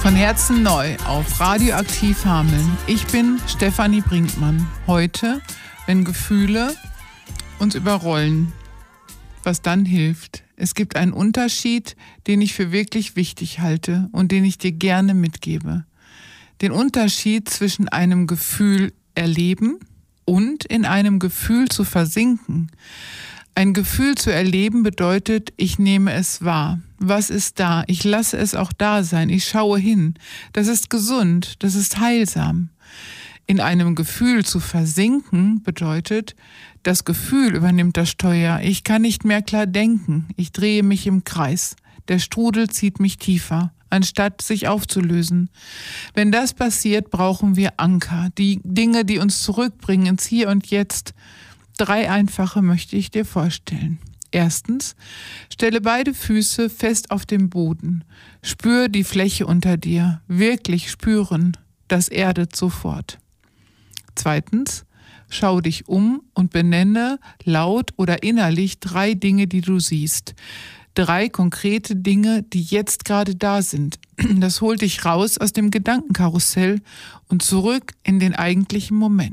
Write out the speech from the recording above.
Von Herzen neu auf Radioaktiv Hameln. Ich bin Stefanie Brinkmann. Heute, wenn Gefühle uns überrollen, was dann hilft. Es gibt einen Unterschied, den ich für wirklich wichtig halte und den ich dir gerne mitgebe. Den Unterschied zwischen einem Gefühl erleben und in einem Gefühl zu versinken. Ein Gefühl zu erleben bedeutet, ich nehme es wahr. Was ist da? Ich lasse es auch da sein. Ich schaue hin. Das ist gesund. Das ist heilsam. In einem Gefühl zu versinken bedeutet, das Gefühl übernimmt das Steuer. Ich kann nicht mehr klar denken. Ich drehe mich im Kreis. Der Strudel zieht mich tiefer, anstatt sich aufzulösen. Wenn das passiert, brauchen wir Anker. Die Dinge, die uns zurückbringen ins Hier und Jetzt. 3 einfache möchte ich dir vorstellen. Erstens, stelle beide Füße fest auf dem Boden. Spür die Fläche unter dir. Wirklich spüren. Das erdet sofort. Zweitens, schau dich um und benenne laut oder innerlich 3 Dinge, die du siehst. 3 konkrete Dinge, die jetzt gerade da sind. Das holt dich raus aus dem Gedankenkarussell und zurück in den eigentlichen Moment.